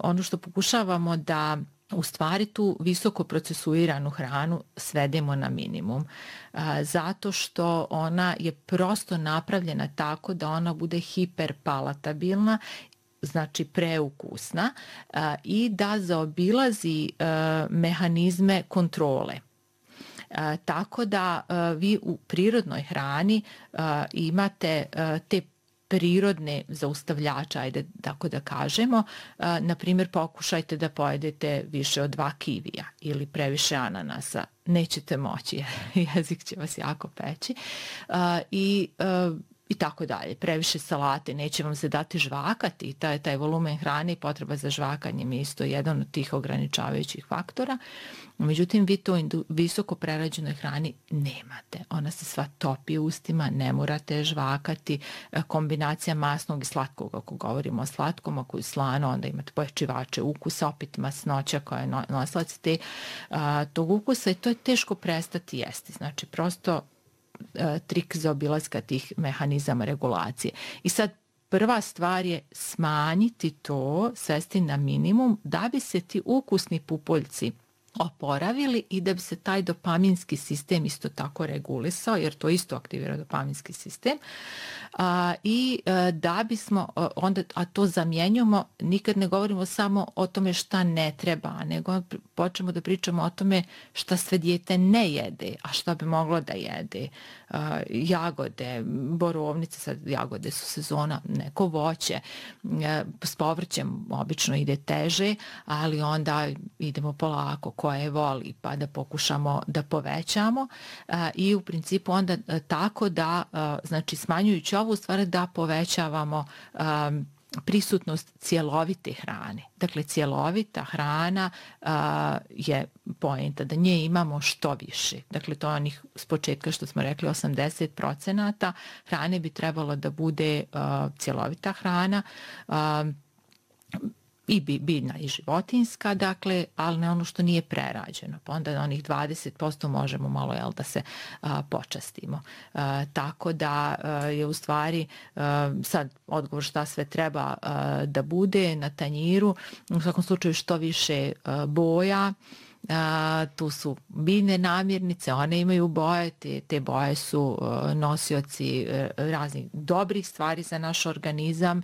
ono što pokušavamo da u stvari tu visoko procesuiranu hranu svedemo na minimum, zato što ona je prosto napravljena tako da ona bude hiperpalatabilna, znači preukusna, i da zaobilazi mehanizme kontrole. Tako da vi u prirodnoj hrani imate te prirodne zaustavljače, ajde tako da kažemo. Na primjer, pokušajte da pojedete više od 2 kivija ili previše ananasa. Nećete moći, jezik će vas jako peći. I tako dalje. Previše salate, neće vam se dati žvakati. Taj volumen hrane i potreba za žvakanjem je isto jedan od tih ograničavajućih faktora. Međutim, vi to u visoko prerađenoj hrani nemate. Ona se sva topi u ustima, ne morate žvakati. Kombinacija masnog i slatkog, ako govorimo o slatkom, ako je slano, onda imate pojačivače ukusa, opet masnoća koja je nosilac tog ukusa i to je teško prestati jesti. Znači, prosto trik za obilaska tih mehanizama regulacije. I sad prva stvar je smanjiti to, svesti na minimum da bi se ti ukusni pupoljci oporavili i da bi se taj dopaminski sistem isto tako regulisao, jer to isto aktivira dopaminski sistem, i da bismo onda, a to zamjenjujemo, nikad ne govorimo samo o tome šta ne treba, nego počnemo da pričamo o tome šta sve dijete ne jede, a šta bi moglo da jede. Jagode, borovnice, sad jagode su sezona, neko voće, s povrćem obično ide teže, ali onda idemo polako, koje voli, pa da pokušamo da povećamo i u principu onda tako da, znači smanjujući ovu stvar, da povećavamo prisutnost cjelovite hrane. Dakle, cjelovita hrana je poenta da nje imamo što više. Dakle, to je onih s početka što smo rekli 80% hrane bi trebalo da bude cjelovita hrana, i biljna i životinjska, dakle, ali ne ono što nije prerađeno. Pa onda onih 20% možemo malo da se počastimo. Tako da je u stvari sad odgovor šta sve treba da bude na tanjiru. U svakom slučaju što više boja. Tu su biljne namirnice, one imaju boje, te boje su nosioci raznih dobrih stvari za naš organizam.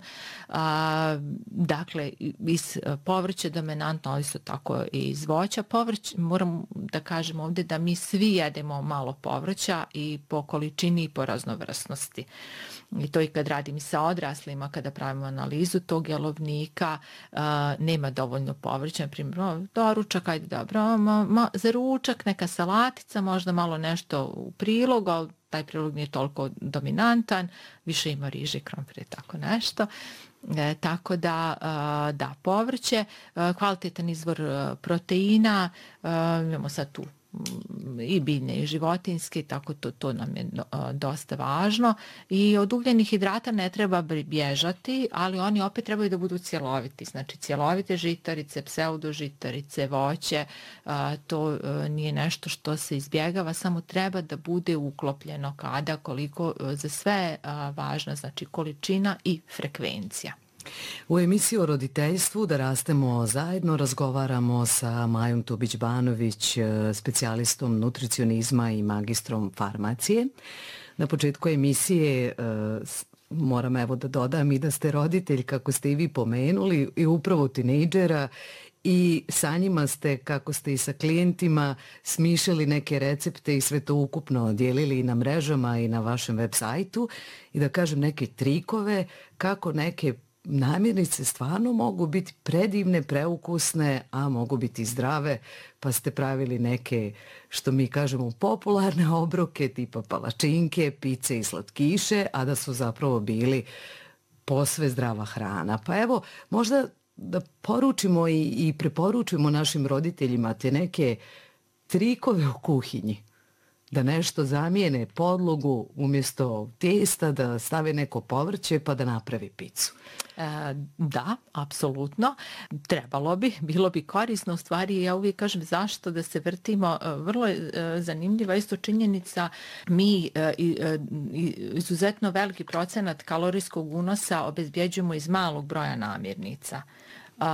Dakle, iz povrća dominantno, ali isto tako i iz voća. Povrć, moram da kažem ovdje da mi svi jedemo malo povrća i po količini i po raznovrsnosti. I to i kad radim sa odraslima, kada pravimo analizu tog jelovnika, nema dovoljno povrća. Na primjer, doručak, ajde dobro, za ručak neka salatica, možda malo nešto u prilogu, ali taj prilog nije toliko dominantan, više ima riže, krompir, tako nešto. Tako da povrće, kvalitetan izvor proteina, imamo sad tu i biljne i životinjske, tako to nam je dosta važno. I od ugljenih hidrata ne treba bježati, ali oni opet trebaju da budu cjeloviti. Znači cjelovite žitarice, pseudožitarice, voće, to nije nešto što se izbjegava, samo treba da bude uklopljeno kada, koliko, za sve važna, znači količina i frekvencija. U emisiji o roditeljstvu Da rastemo zajedno razgovaramo sa Majom Tubić-Banović, specijalistom nutricionizma i magistrom farmacije. Na početku emisije moram evo da dodam i da ste roditelj, kako ste i vi pomenuli, i upravo tinejdžera, i sa njima ste, kako ste i sa klijentima, smišljali neke recepte i sve to ukupno dijelili i na mrežama i na vašem web sajtu, i da kažem neke trikove kako neke namirnice stvarno mogu biti predivne, preukusne, a mogu biti zdrave, pa ste pravili neke, što mi kažemo, popularne obroke tipa palačinke, pice i slatkiše, a da su zapravo bili posve zdrava hrana. Pa evo, možda da poručimo i preporučimo našim roditeljima te neke trikove u kuhinji. Da nešto zamijene podlogu, umjesto testa da stave neko povrće pa da napravi picu. Da, apsolutno. Trebalo bi, bilo bi korisno. U stvari, ja uvijek kažem zašto da se vrtimo. Vrlo je zanimljiva isto činjenica. Mi izuzetno veliki procenat kalorijskog unosa obezbjeđujemo iz malog broja namirnica.